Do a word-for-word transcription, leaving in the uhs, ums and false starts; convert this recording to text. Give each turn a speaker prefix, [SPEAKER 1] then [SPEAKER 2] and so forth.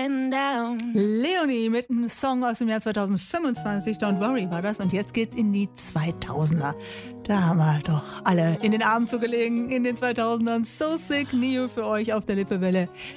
[SPEAKER 1] going down.
[SPEAKER 2] Leonie mit einem Song aus dem Jahr zweitausendfünfundzwanzig, Don't Worry war das. Und jetzt geht's in die zweitausender. Da haben wir doch alle in den Armen zugelegen in den zweitausendern. So Sick, Neo für euch auf der Lippewelle.